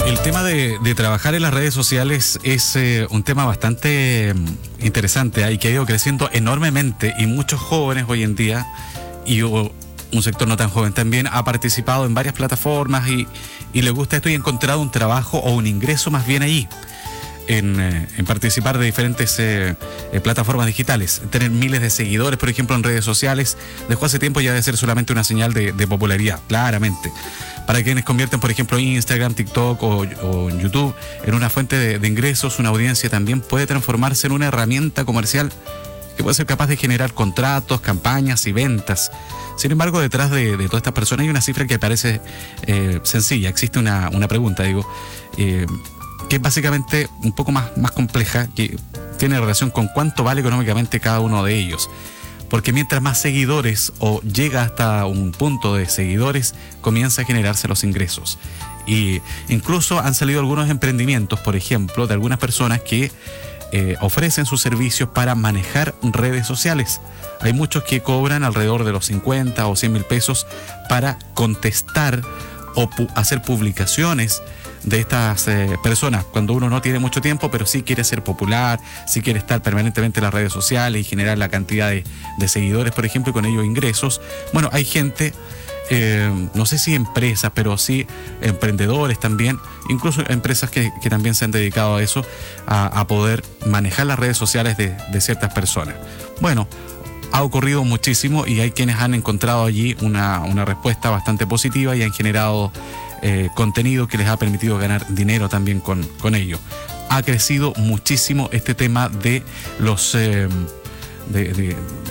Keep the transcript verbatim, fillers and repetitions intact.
El tema de, de trabajar en las redes sociales es eh, un tema bastante mm, interesante ¿eh? y que ha ido creciendo enormemente, y muchos jóvenes hoy en día, y o, un sector no tan joven también, ha participado en varias plataformas y, y le gusta esto y ha encontrado un trabajo o un ingreso más bien allí, en, eh, en participar de diferentes eh, eh, plataformas digitales. Tener miles de seguidores, por ejemplo, en redes sociales, dejó hace tiempo ya de ser solamente una señal de, de popularidad, claramente. Para quienes convierten, por ejemplo, Instagram, TikTok o, o YouTube en una fuente de, de ingresos, una audiencia también puede transformarse en una herramienta comercial que puede ser capaz de generar contratos, campañas y ventas. Sin embargo, detrás de, de todas estas personas hay una cifra que parece eh, sencilla. Existe una, una pregunta, digo, eh, que es básicamente un poco más, más compleja, que tiene relación con cuánto vale económicamente cada uno de ellos. Porque mientras más seguidores, o llega hasta un punto de seguidores, comienza a generarse los ingresos. Y incluso han salido algunos emprendimientos, por ejemplo, de algunas personas que eh, ofrecen sus servicios para manejar redes sociales. Hay muchos que cobran alrededor de los cincuenta o cien mil pesos para contestar o pu- hacer publicaciones de estas eh, personas, cuando uno no tiene mucho tiempo, pero sí quiere ser popular, sí quiere estar permanentemente en las redes sociales y generar la cantidad de, de seguidores, por ejemplo, y con ellos ingresos. Bueno, hay gente, eh, no sé si empresas, pero sí emprendedores también, incluso empresas que, que también se han dedicado a eso, a, a poder manejar las redes sociales de, de ciertas personas. Bueno, ha ocurrido muchísimo y hay quienes han encontrado allí una, una respuesta bastante positiva y han generado eh, contenido que les ha permitido ganar dinero también con, con ello. Ha crecido muchísimo este tema de los... Eh, de, de